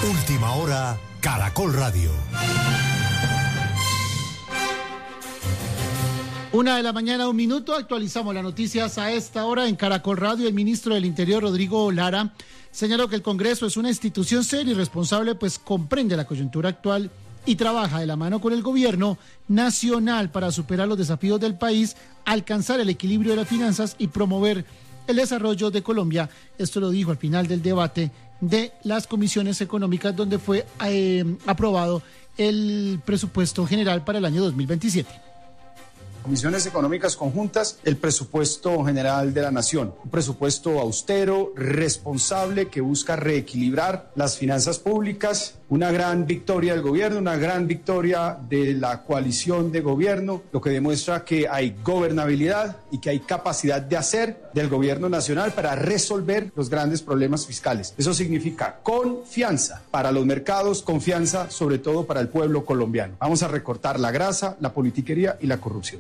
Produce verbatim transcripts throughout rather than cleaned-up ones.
Última hora, Caracol Radio. Una de la mañana, un minuto, actualizamos las noticias a esta hora en Caracol Radio. El ministro del Interior, Rodrigo Lara, señaló que el Congreso es una institución seria y responsable, pues comprende la coyuntura actual y trabaja de la mano con el gobierno nacional para superar los desafíos del país, alcanzar el equilibrio de las finanzas y promover el desarrollo de Colombia. Esto lo dijo al final del debate de las comisiones económicas, donde fue eh, aprobado el presupuesto general para el año dos mil veintisiete. Comisiones económicas conjuntas, el presupuesto general de la nación, un presupuesto austero, responsable, que busca reequilibrar las finanzas públicas, una gran victoria del gobierno, una gran victoria de la coalición de gobierno, lo que demuestra que hay gobernabilidad y que hay capacidad de hacer del gobierno nacional para resolver los grandes problemas fiscales. Eso significa confianza para los mercados, confianza sobre todo para el pueblo colombiano. Vamos a recortar la grasa, la politiquería y la corrupción.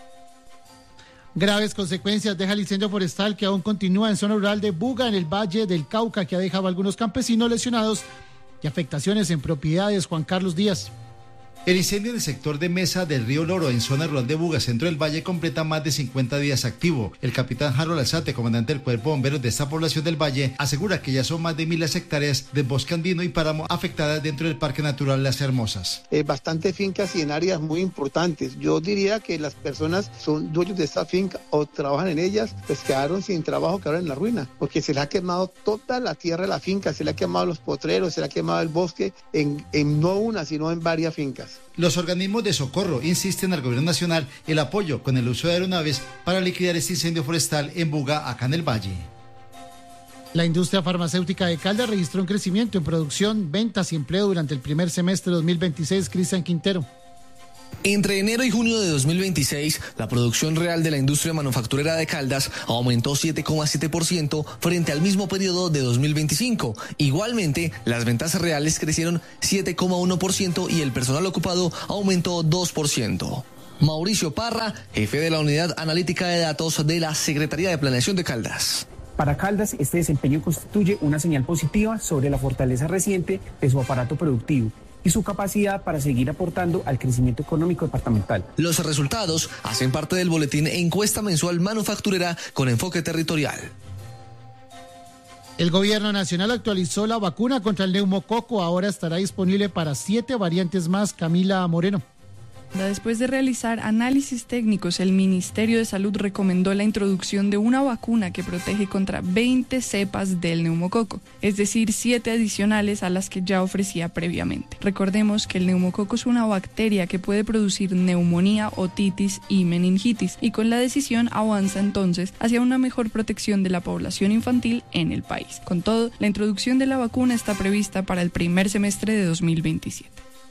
Graves consecuencias deja el incendio forestal que aún continúa en zona rural de Buga, en el Valle del Cauca, que ha dejado a algunos campesinos lesionados y afectaciones en propiedades. Juan Carlos Díaz. El incendio en el sector de Mesa del Río Loro, en zona rural de Buga, centro del Valle, completa más de cincuenta días activo. El capitán Harold Alzate, comandante del Cuerpo de Bomberos de esta población del Valle, asegura que ya son más de mil hectáreas de bosque andino y páramo afectadas dentro del Parque Natural Las Hermosas. Eh, bastante fincas y en áreas muy importantes. Yo diría que las personas son dueños de esta finca o trabajan en ellas, pues quedaron sin trabajo, quedaron en la ruina, porque se les ha quemado toda la tierra de la finca, se le ha quemado los potreros, se le ha quemado el bosque, en, en no una, sino en varias fincas. Los organismos de socorro insisten al gobierno nacional el apoyo con el uso de aeronaves para liquidar este incendio forestal en Buga, acá en el Valle. La industria farmacéutica de Caldas registró un crecimiento en producción, ventas y empleo durante el primer semestre de dos mil veintiséis. Cristian Quintero. Entre enero y junio de dos mil veintiséis, la producción real de la industria manufacturera de Caldas aumentó siete coma siete por ciento frente al mismo periodo de dos mil veinticinco. Igualmente, las ventas reales crecieron siete coma uno por ciento y el personal ocupado aumentó dos por ciento. Mauricio Parra, jefe de la Unidad Analítica de Datos de la Secretaría de Planeación de Caldas. Para Caldas, este desempeño constituye una señal positiva sobre la fortaleza reciente de su aparato productivo y su capacidad para seguir aportando al crecimiento económico departamental. Los resultados hacen parte del boletín Encuesta Mensual Manufacturera con enfoque territorial. El gobierno nacional actualizó la vacuna contra el neumococo. Ahora estará disponible para siete variantes más. Camila Moreno. Después de realizar análisis técnicos, el Ministerio de Salud recomendó la introducción de una vacuna que protege contra veinte cepas del neumococo, es decir, siete adicionales a las que ya ofrecía previamente. Recordemos que el neumococo es una bacteria que puede producir neumonía, otitis y meningitis, y con la decisión avanza entonces hacia una mejor protección de la población infantil en el país. Con todo, la introducción de la vacuna está prevista para el primer semestre de dos mil veintisiete.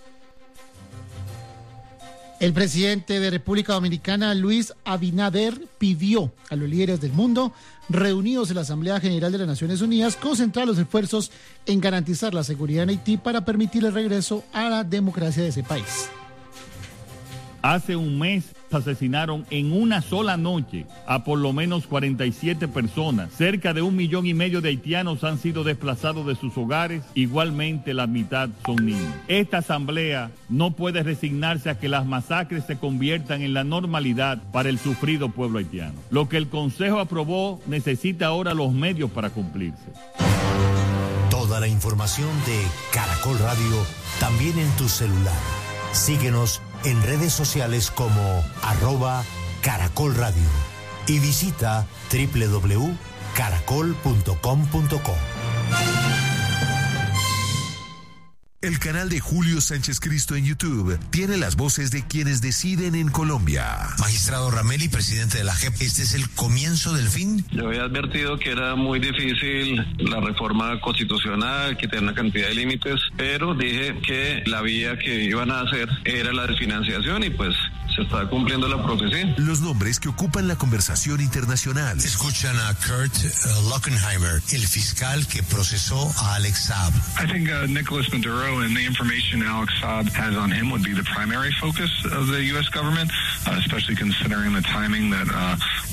El presidente de República Dominicana, Luis Abinader, pidió a los líderes del mundo reunidos en la Asamblea General de las Naciones Unidas concentrar los esfuerzos en garantizar la seguridad en Haití para permitir el regreso a la democracia de ese país. Hace un mes asesinaron en una sola noche a por lo menos cuarenta y siete personas. Cerca de un millón y medio de haitianos han sido desplazados de sus hogares. Igualmente la mitad son niños. Esta asamblea no puede resignarse a que las masacres se conviertan en la normalidad para el sufrido pueblo haitiano. Lo que el Consejo aprobó necesita ahora los medios para cumplirse. Toda la información de Caracol Radio también en tu celular. Síguenos en redes sociales como arroba Caracol Radio y visita doble u doble u doble u punto caracol punto com punto co. El canal de Julio Sánchez Cristo en YouTube tiene las voces de quienes deciden en Colombia. Magistrado Rameli, presidente de la J E P, ¿este es el comienzo del fin? Yo había advertido que era muy difícil la reforma constitucional, que tenía una cantidad de límites, pero dije que la vía que iban a hacer era la de financiación y pues se está cumpliendo la profecía. Los nombres que ocupan la conversación internacional. Escuchan a Kurt uh, Lockenheimer, el fiscal que procesó a Alex Saab. I think uh, Nicholas Maduro and the information Alex Saab has on him would be the primary focus of the U S government, uh, especially considering the timing that uh,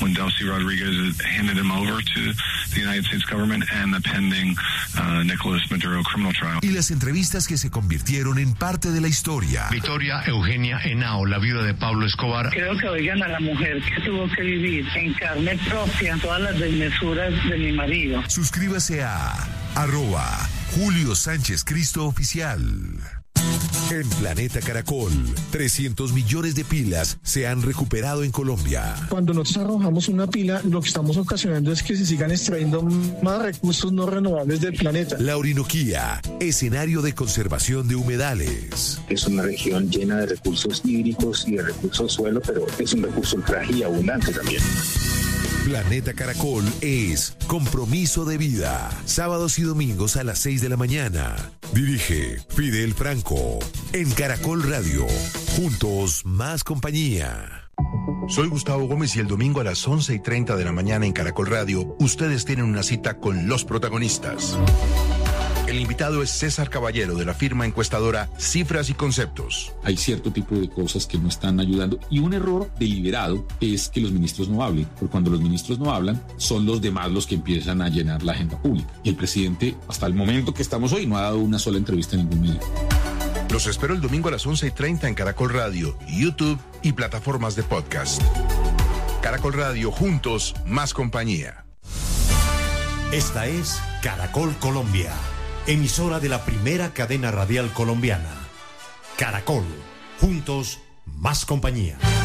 when Delcy Rodriguez handed him over to the United States government, and the pending uh, Nicolas Maduro criminal trial. Y las entrevistas que se convirtieron en parte de la historia. Victoria Eugenia Henao, la viuda de Pablo Escobar. Creo que oigan a la mujer que tuvo que vivir en carne propia todas las desmesuras de mi marido. Suscríbase a arroba Julio Sánchez Cristo Oficial. En Planeta Caracol, trescientos millones de pilas se han recuperado en Colombia. Cuando nosotros arrojamos una pila, lo que estamos ocasionando es que se sigan extrayendo más recursos no renovables del planeta. La Orinoquía, escenario de conservación de humedales. Es una región llena de recursos hídricos y de recursos suelo, pero es un recurso frágil y abundante también. Planeta Caracol es Compromiso de Vida. Sábados y domingos a las seis de la mañana. Dirige Fidel Franco. En Caracol Radio. Juntos, más compañía. Soy Gustavo Gómez y el domingo a las once y treinta de la mañana en Caracol Radio, ustedes tienen una cita con los protagonistas. El invitado es César Caballero, de la firma encuestadora Cifras y Conceptos. Hay cierto tipo de cosas que no están ayudando, y un error deliberado es que los ministros no hablen, porque cuando los ministros no hablan, son los demás los que empiezan a llenar la agenda pública. Y el presidente, hasta el momento que estamos hoy, no ha dado una sola entrevista en ningún medio. Los espero el domingo a las once y treinta en Caracol Radio, YouTube y plataformas de podcast. Caracol Radio, juntos, más compañía. Esta es Caracol Colombia, emisora de la primera cadena radial colombiana. Caracol, juntos, más compañía.